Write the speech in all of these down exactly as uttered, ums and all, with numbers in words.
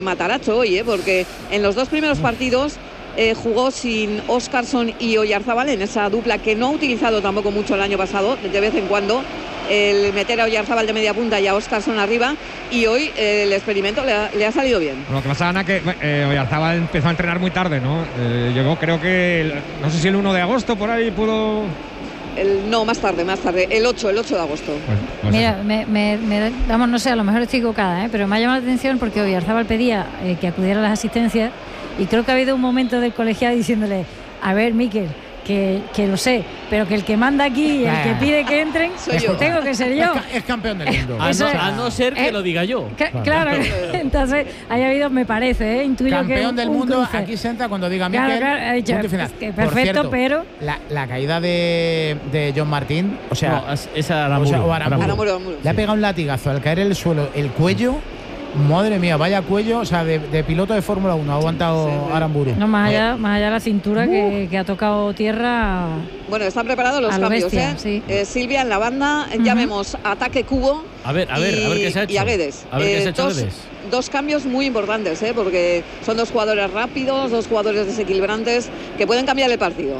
Matarazzo hoy, ¿eh? Porque en los dos primeros partidos eh, jugó sin Óscarson y Oyarzábal, en esa dupla que no ha utilizado tampoco mucho el año pasado, de vez en cuando, el meter a Oyarzábal de media punta y a Óscarson arriba, y hoy eh, el experimento le ha, le ha salido bien. Lo que pasa, Ana, que eh, Oyarzábal empezó a entrenar muy tarde, ¿no? Eh, llegó, creo que, el, no sé si el uno de agosto por ahí pudo... El, no, más tarde, más tarde, el ocho, el ocho de agosto. Pues, pues Mira, me, me, me, vamos, no sé, a lo mejor estoy equivocada, ¿eh? Pero me ha llamado la atención porque Oyarzábal pedía eh, que acudiera a las asistencias, y creo que ha habido un momento del colegiado diciéndole: a ver, Miquel, que, que lo sé, pero que el que manda aquí, el que pide que entren, soy yo. Tengo que ser yo. Es, es campeón del mundo. A no, a no ser que eh, lo diga yo. Que, claro, entonces haya habido, me parece, ¿eh? Intuyo campeón que del mundo, cruce. Aquí se entra cuando diga Miquel. Claro, claro, dicho, es que perfecto, cierto, pero. La, la caída de, de John Martín, o sea. No, esa Aramburu. O sea, o Aramburu. Aramburu, Aramburu, le ha pegado un latigazo al caer en el suelo, el cuello. Madre mía, vaya cuello, o sea, de, de piloto de Fórmula uno ha aguantado sí, sí. Aramburu. No, más allá, más allá de la cintura uh. que, que ha tocado tierra. Bueno, están preparados los cambios, bestia, ¿eh? Sí. eh Silvia en la banda, uh-huh. ya vemos ataque Cubo. A ver, a ver, y, a ver qué se ha hecho. Y a Guedes. A ver eh, qué se ha hecho dos, Guedes. Dos cambios muy importantes, ¿eh? Porque son dos jugadores rápidos, dos jugadores desequilibrantes que pueden cambiar el partido.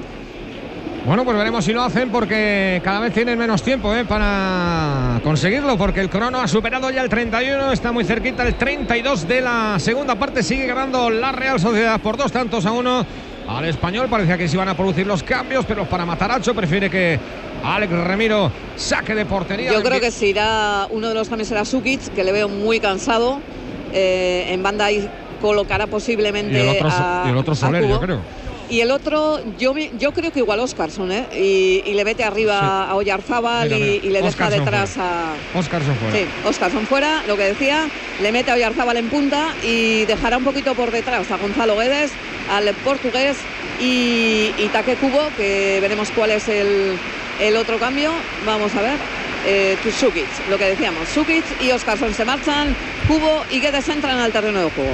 Bueno, pues veremos si lo hacen, porque cada vez tienen menos tiempo ¿eh? para conseguirlo, porque el crono ha superado ya el treinta y uno, está muy cerquita el treinta y dos de la segunda parte. Sigue ganando la Real Sociedad por dos tantos a uno al Español. Parecía que se iban a producir los cambios, pero para Matarazzo prefiere que Alex Remiro saque de portería. Yo creo que si irá uno de los cambios será Sukic, que le veo muy cansado. Eh, en banda ahí colocará posiblemente y el otro, a, y el otro Soler, yo creo. Y el otro, yo, yo creo que igual Óscarson, ¿eh? Y, y le mete arriba sí. a Oyarzábal mira, mira. y, y le deja Óscarson detrás fuera. a... Óscarson fuera. Sí, Óscarson fuera, lo que decía, le mete a Oyarzábal en punta y dejará un poquito por detrás a Gonzalo Guedes, al portugués y, y Take Kubo, que veremos cuál es el, el otro cambio. Vamos a ver. Eh, Sukic, lo que decíamos, Sukic y Óscarson se marchan, Kubo y Guedes entran al terreno de juego.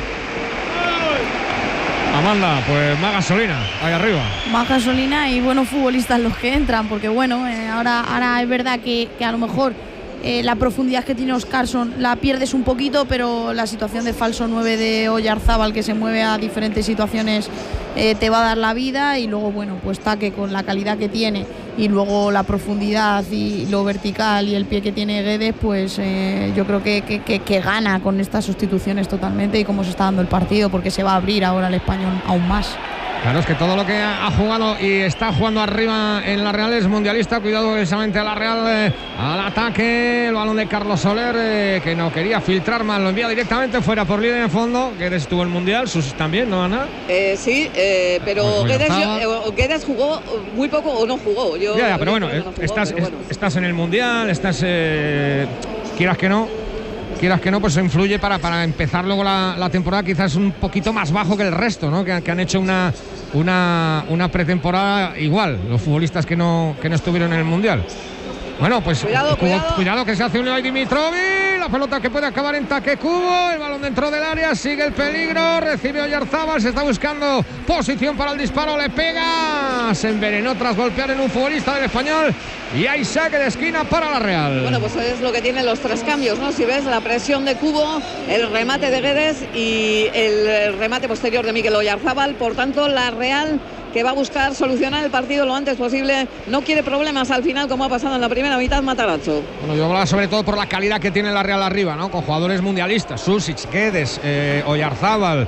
Amanda, pues más gasolina ahí arriba. Más gasolina y buenos futbolistas los que entran, porque bueno, eh, ahora, ahora es verdad que, que a lo mejor eh, la profundidad que tiene Óscarson la pierdes un poquito, pero la situación de falso nueve de Oyarzábal, que se mueve a diferentes situaciones, eh, te va a dar la vida. Y luego, bueno, pues Take, con la calidad que tiene y luego la profundidad y lo vertical y el pie que tiene Guedes, pues eh, yo creo que, que, que, que gana con estas sustituciones totalmente, y cómo se está dando el partido, porque se va a abrir ahora el Español aún más. Claro, es que todo lo que ha jugado y está jugando arriba en la Real es mundialista. Cuidado precisamente a la Real, eh, al ataque, el balón de Carlos Soler, eh, que no quería filtrar mal, lo envía directamente fuera por línea de fondo. Guedes estuvo el mundial, sus también, ¿no, Ana? Eh, sí, eh, pero pues Guedes, yo, eh, Guedes jugó muy poco o no jugó. Yo, ya, ya, pero bueno, no jugó, estás, pero bueno, estás en el mundial, estás, eh, quieras que no. Quieras que no, pues influye para, para empezar luego la, la temporada quizás un poquito más bajo que el resto, ¿no? Que, que han hecho una, una, una pretemporada igual, los futbolistas que no, que no estuvieron en el Mundial. Bueno, pues cuidado, cuidado. cuidado. cuidado que se hace un Levi Dimitrovic, la pelota que puede acabar en Take Kubo, el balón dentro del área, sigue el peligro, recibe Oyarzábal, se está buscando posición para el disparo, le pega, se envenenó tras golpear en un futbolista del Español, y hay saque de esquina para la Real. Bueno, pues es lo que tienen los tres cambios, ¿no? Si ves, la presión de Kubo, el remate de Guedes y el remate posterior de Mikel Oyarzábal. Por tanto, la Real, que va a buscar solucionar el partido lo antes posible, no quiere problemas al final, como ha pasado en la primera mitad Matarazzo. Bueno, yo hablaba sobre todo por la calidad que tiene la Real arriba, ¿no? Con jugadores mundialistas, Susic, Guedes, eh, Oyarzábal,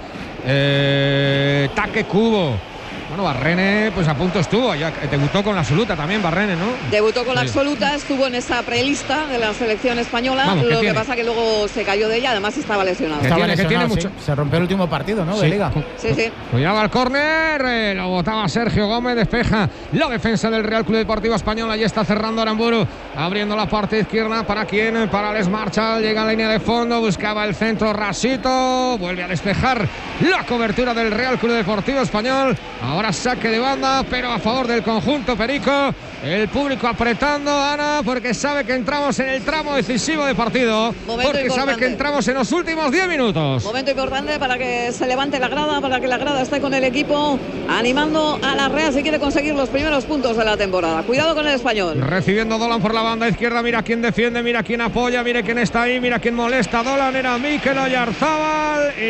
eh, Take Kubo. Bueno, Barrene pues a punto estuvo, ya debutó con la absoluta también Barrene, ¿no? Debutó con la sí. absoluta, estuvo en esa prelista de la selección española. Vamos, lo que pasa que luego se cayó de ella, además estaba lesionado. Estaba tiene, lesionado, tiene sí. mucho. Se rompió el último partido, ¿no? Sí. De Liga. Sí, sí. Cuidado al córner, eh, lo botaba Sergio Gómez, despeja la defensa del Real Club Deportivo Español. Ahí está cerrando Aramburu, abriendo la parte izquierda. ¿Para quién? Para Alex Marchal, llega a la línea de fondo, buscaba el centro, Rasito, vuelve a despejar la cobertura del Real Club Deportivo Español. Ahora saque de banda, pero a favor del conjunto perico. El público apretando, Ana, porque sabe que entramos en el tramo decisivo de partido. Momento porque importante. sabe que entramos en los últimos diez minutos. Momento importante para que se levante la grada, para que la grada esté con el equipo animando a la Real si quiere conseguir los primeros puntos de la temporada. Cuidado con el Español. Recibiendo Dolan por la banda izquierda. Mira quién defiende, mira quién apoya, mira quién está ahí, mira quién molesta. Dolan era Mikel Oyarzábal.